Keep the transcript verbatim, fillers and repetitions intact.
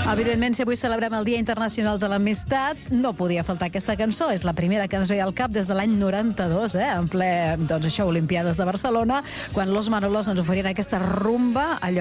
Evidentment, si avui celebrem el Dia Internacional de l'Amistat, no podia faltar aquesta cançó. És la primera que ens ve al cap des de l'any noranta-dos, eh? En ple, doncs això, Olimpiades de Barcelona, quan Los Manolos ens oferien aquesta rumba, allò